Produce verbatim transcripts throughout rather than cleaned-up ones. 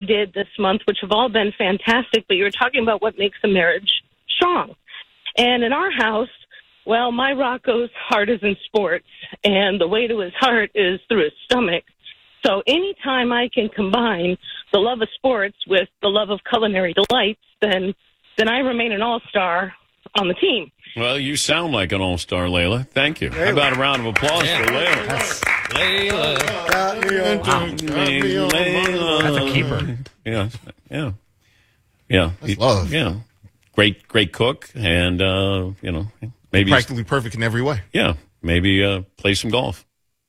did this month, which have all been fantastic, but you were talking about what makes a marriage strong. And in our house, well, my Rocco's heart is in sports, and the way to his heart is through his stomach. So anytime I can combine the love of sports with the love of culinary delights, then then I remain an all-star on the team. Well, you sound like an all-star, Layla. Thank you. Layla. How about a round of applause yeah. for Layla? That's Layla. Got me on, wow. me on Layla. That's a keeper. Yeah, yeah, yeah. That's love. Yeah, great, great cook, and uh, you know, maybe practically perfect in every way. Yeah, maybe uh, play some golf.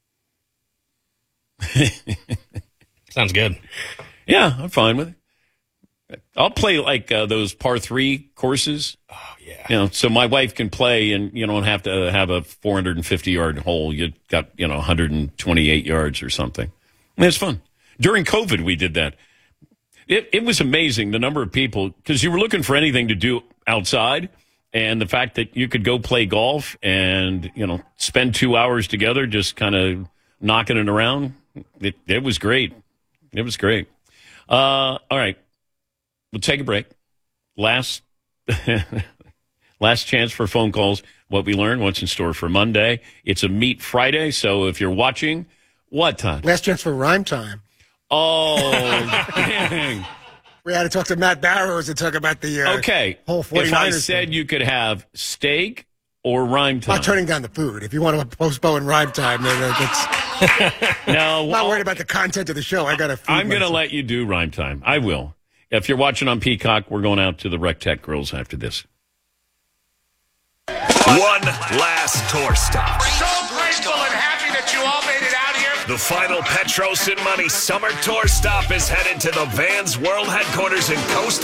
Sounds good. Yeah, I'm fine with it. I'll play like uh, those par three courses. Oh, yeah. You know, so my wife can play and you don't have to have a four hundred fifty yard hole. You got, you know, one hundred twenty-eight yards or something. I mean, it's fun. During COVID, we did that. It, it was amazing, the number of people, because you were looking for anything to do outside, and the fact that you could go play golf and, you know, spend two hours together just kind of knocking it around. It, it was great. It was great. Uh, all right. We'll take a break. Last last chance for phone calls. What we learned, what's in store for Monday. It's a Meat Friday, so if you're watching, what time? Last chance for rhyme time. Oh, dang. We had to talk to Matt Barrows and talk about the uh, okay. whole forty-niners If I said thing. You could have steak or rhyme time. I'm not turning down the food. If you want to postpone rhyme time, then uh, that's... no, I'm not worried about the content of the show. I got to I'm going to let you do rhyme time. I will. If you're watching on Peacock, we're going out to the Rec Tech Grills after this. One last tour stop. So grateful and happy that you all made it out here. The final Petros and Money summer tour stop is headed to the Vans World Headquarters in Costa